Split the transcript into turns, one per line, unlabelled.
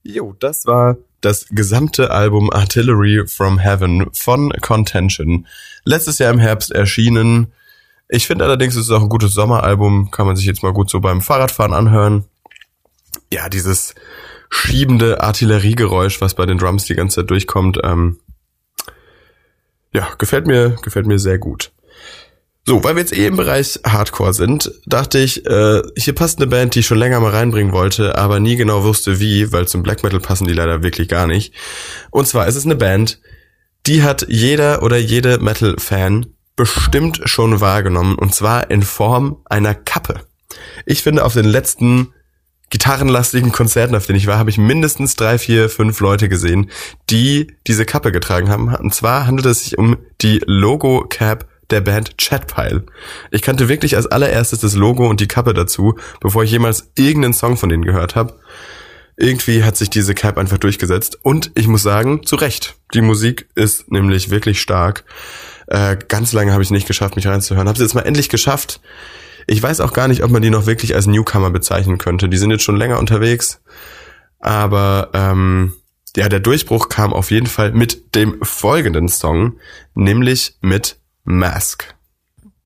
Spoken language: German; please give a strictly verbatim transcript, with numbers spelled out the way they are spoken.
Jo, das war das gesamte Album Artillery from Heaven von Contention. Letztes Jahr im Herbst erschienen. Ich finde allerdings, es ist auch ein gutes Sommeralbum. Kann man sich jetzt mal gut so beim Fahrradfahren anhören. Ja, dieses schiebende Artilleriegeräusch, was bei den Drums die ganze Zeit durchkommt, ähm, ja, gefällt mir, gefällt mir sehr gut. So, weil wir jetzt eh im Bereich Hardcore sind, dachte ich, äh, hier passt eine Band, die ich schon länger mal reinbringen wollte, aber nie genau wusste wie, weil zum Black Metal passen die leider wirklich gar nicht. Und zwar ist es eine Band, die hat jeder oder jede Metal-Fan bestimmt schon wahrgenommen, und zwar in Form einer Kappe. Ich finde, auf den letzten gitarrenlastigen Konzerten, auf denen ich war, habe ich mindestens drei, vier, fünf Leute gesehen, die diese Kappe getragen haben. Und zwar handelt es sich um die Logo-Cap der Band Chatpile. Ich kannte wirklich als allererstes das Logo und die Kappe dazu, bevor ich jemals irgendeinen Song von denen gehört habe. Irgendwie hat sich diese Cap einfach durchgesetzt und ich muss sagen, zu Recht. Die Musik ist nämlich wirklich stark. Äh, ganz lange habe ich es nicht geschafft, mich reinzuhören. Habe es jetzt mal endlich geschafft. Ich weiß auch gar nicht, ob man die noch wirklich als Newcomer bezeichnen könnte. Die sind jetzt schon länger unterwegs. Aber ähm, ja, der Durchbruch kam auf jeden Fall mit dem folgenden Song, nämlich mit Mask.